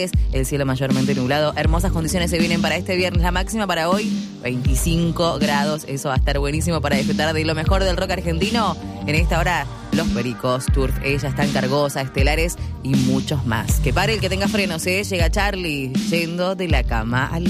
El cielo mayormente nublado. Hermosas condiciones se vienen para este viernes. La máxima para hoy, 25 grados. Eso va a estar buenísimo para disfrutar de lo mejor del rock argentino. En esta hora, Los Pericos, Turf, Ella Están Cargosa, Estelares y muchos más. Que pare el que tenga frenos, ¿eh? Llega Charlie, yendo de la cama al